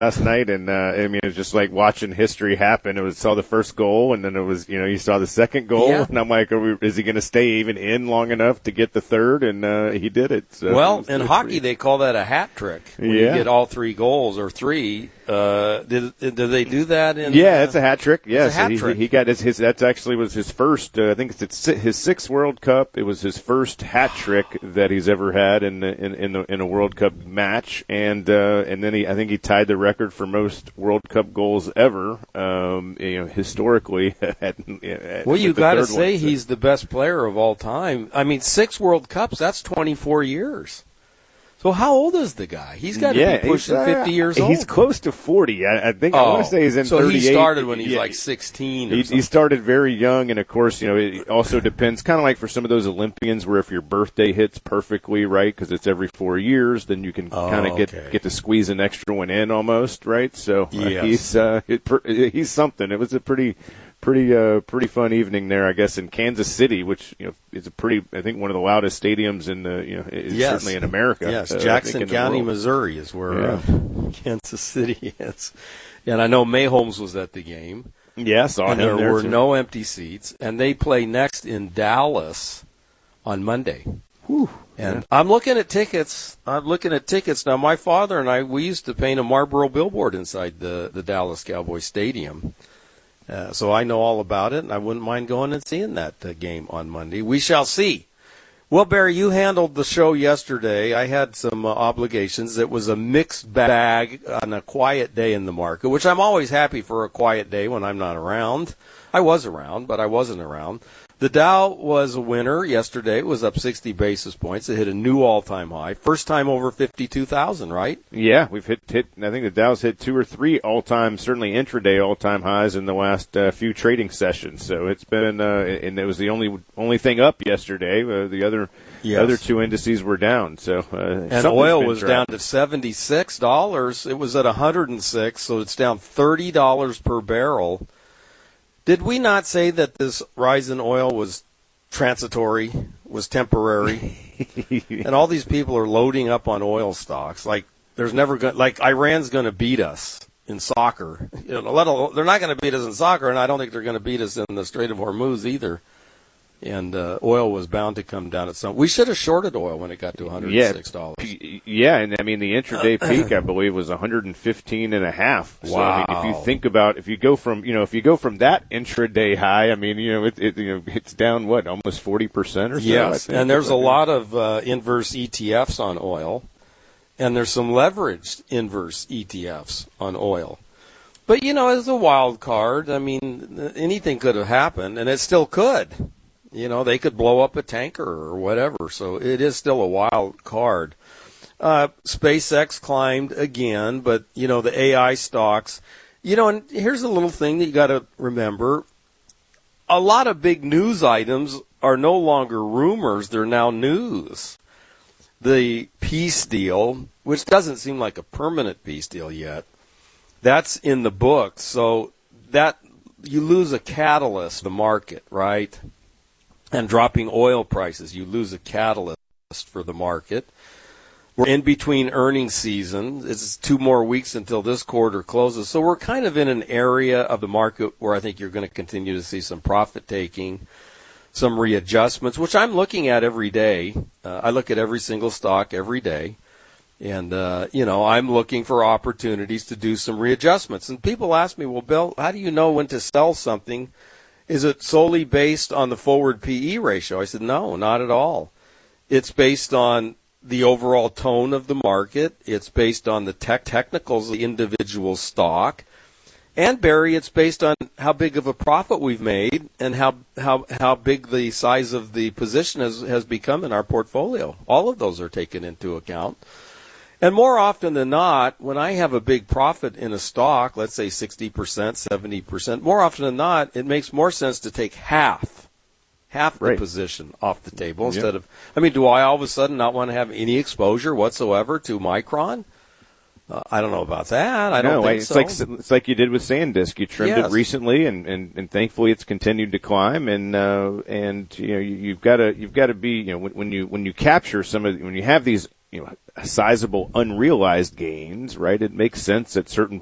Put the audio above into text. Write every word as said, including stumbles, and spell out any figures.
last night, and uh, I mean, it was just like watching history happen. It was saw the first goal, and then it was, you know, you saw the second goal, yeah. and I'm like, are we, is he going to stay even in long enough to get the third? And uh, he did it. So well, it in hockey, they call that a hat trick. When yeah. you get all three goals or three. Uh, did, did they do that? In, yeah, uh, it's a hat trick. Yeah, it's a hat so he, trick. he got his, his. That actually was his first. Uh, I think it's his sixth World Cup. It was his first hat trick that he's ever had in in in, the, in a World Cup match, and uh, and then he, I think he tied the record for most World Cup goals ever. Um, you know, historically. at, at, well, you got to say one, so. he's the best player of all time. I mean, six World Cups. That's twenty-four years. So how old is the guy? He's got to yeah, be pushing uh, fifty years old. He's close to forty. I, I think oh, I want to say he's in so thirty-eight. So he started when he's yeah, like sixteen or he, something. he started very young, and of course, you know, it also depends, kind of like for some of those Olympians where if your birthday hits perfectly, right, because it's every four years, then you can oh, kind of get okay. get to squeeze an extra one in almost, right? So uh, yes. he's uh, it, he's something. It was a pretty pretty uh, pretty fun evening there, I guess, in Kansas City, which, you know, is a pretty, I think, one of the loudest stadiums in the, you know, is yes. certainly in America. Yes, uh, Jackson County, Missouri is where yeah. uh, Kansas City is. And I know Mayholmes was at the game. Yeah, saw and him there there were too. no empty seats, and they play next in Dallas on Monday. Whew. And yeah. I'm looking at tickets. I'm looking at tickets now. My father and I, we used to paint a Marlboro billboard inside the the Dallas Cowboys Stadium. Uh, so I know all about it, and I wouldn't mind going and seeing that uh, game on Monday. We shall see. Well, Barry, you handled the show yesterday. I had some uh, obligations. It was a mixed bag on a quiet day in the market, which I'm always happy for a quiet day when I'm not around. I was around, but I wasn't around. The Dow was a winner yesterday. It was up sixty basis points. It hit a new all-time high. First time over fifty-two thousand, right? Yeah, we've hit, hit, I think the Dow's hit two or three all-time, certainly intraday all-time highs in the last uh, few trading sessions. So it's been, uh, and it was the only only thing up yesterday. Uh, the other yes. other two indices were down. So uh, and oil was down to seventy-six dollars. It was at one hundred six, so it's down thirty dollars per barrel. Did we not say that this rise in oil was transitory, was temporary? And all these people are loading up on oil stocks. Like there's never going, like Iran's going to beat us in soccer. You know, let alone, they're not going to beat us in soccer, and I don't think they're going to beat us in the Strait of Hormuz either. And uh, oil was bound to come down at some. We should have shorted oil when it got to one hundred six dollars. Yeah, yeah, and I mean the intraday peak, I believe, was one hundred fifteen and a half. So, wow! I mean, if you think about, if you go from, you know, if you go from that intraday high, I mean, you know, it, it you know, it's down what, almost forty percent or so. Yes, and there's a lot of uh, inverse E T Fs on oil, and there's some leveraged inverse E T Fs on oil. But you know, as a wild card, I mean, anything could have happened, and it still could. You know, they could blow up a tanker or whatever, so it is still a wild card. Uh, SpaceX climbed again, but, you know, the A I stocks. You know, and here's a little thing that you got to remember. A lot of big news items are no longer rumors, they're now news. The peace deal, which doesn't seem like a permanent peace deal yet, that's in the books, so that you lose a catalyst, the market, right? And dropping oil prices, you lose a catalyst for the market. We're in between earnings season. It's two more weeks until this quarter closes. So we're kind of in an area of the market where I think you're going to continue to see some profit taking, some readjustments, which I'm looking at every day. Uh, I look at every single stock every day. And, uh, you know, I'm looking for opportunities to do some readjustments. And people ask me, well, Bill, how do you know when to sell something? Is it solely based on the forward P E ratio? I said, no, not at all. It's based on the overall tone of the market. It's based on the tech technicals of the individual stock. And, Barry, it's based on how big of a profit we've made and how how, how big the size of the position has, has become in our portfolio. All of those are taken into account. And more often than not, when I have a big profit in a stock, let's say sixty percent, seventy percent, more often than not, it makes more sense to take half, half the right. position off the table yep. instead of, I mean, do I all of a sudden not want to have any exposure whatsoever to Micron? Uh, I don't know about that. I don't no, think it's so. like it's like you did with SanDisk. You trimmed yes. it recently, and, and, and thankfully it's continued to climb. And uh, and you know you, you've got to you've got to be you know when, when you when you capture some of the, when you have these you know, sizable unrealized gains, right? It makes sense at certain